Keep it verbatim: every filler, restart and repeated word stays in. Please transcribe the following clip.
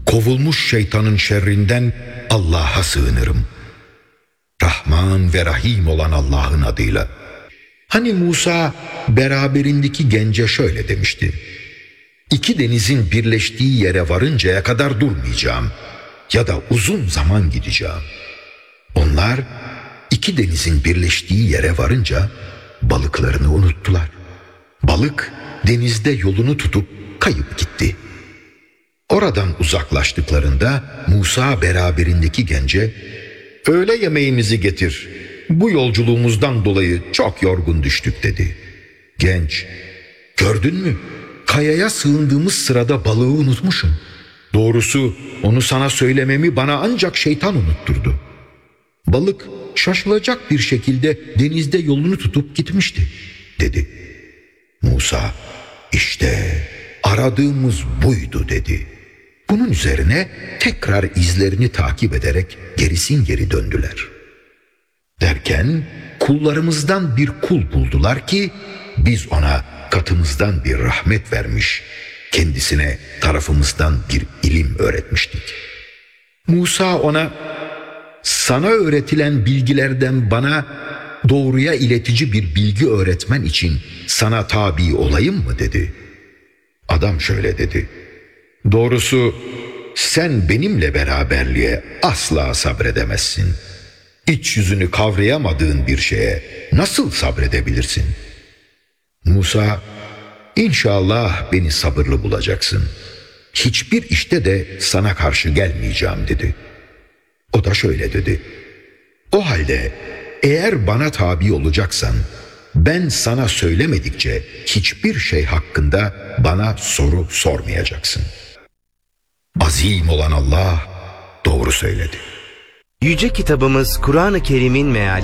kovulmuş şeytanın şerrinden Allah'a sığınırım. Rahman ve Rahim olan Allah'ın adıyla. Hani Musa beraberindeki gence şöyle demişti: İki denizin birleştiği yere varıncaya kadar durmayacağım ya da uzun zaman gideceğim. Onlar iki denizin birleştiği yere varınca balıklarını unuttular. Balık denizde yolunu tutup kayıp gitti. Oradan uzaklaştıklarında Musa beraberindeki gence "Öğle yemeğimizi getir. Bu yolculuğumuzdan dolayı çok yorgun düştük" dedi. Genç, "Gördün mü? Kayaya sığındığımız sırada balığı unutmuşum. Doğrusu onu sana söylememi bana ancak şeytan unutturdu." Balık şaşılacak bir şekilde denizde yolunu tutup gitmişti, dedi. Musa, "İşte aradığımız buydu" dedi. Bunun üzerine tekrar izlerini takip ederek gerisin geri döndüler. Derken kullarımızdan bir kul buldular ki biz ona katımızdan bir rahmet vermiş, kendisine tarafımızdan bir ilim öğretmiştik. Musa ona, "Sana öğretilen bilgilerden bana doğruya iletici bir bilgi öğretmen için sana tabi olayım mı?" dedi. Adam şöyle dedi: "Doğrusu sen benimle beraberliğe asla sabredemezsin. İç yüzünü kavrayamadığın bir şeye nasıl sabredebilirsin?" Musa, "İnşallah beni sabırlı bulacaksın. Hiçbir işte de sana karşı gelmeyeceğim" dedi. O da şöyle dedi: "O halde eğer bana tabi olacaksan ben sana söylemedikçe hiçbir şey hakkında bana soru sormayacaksın." Azim olan Allah doğru söyledi. Yüce kitabımız Kur'an-ı Kerim'in meali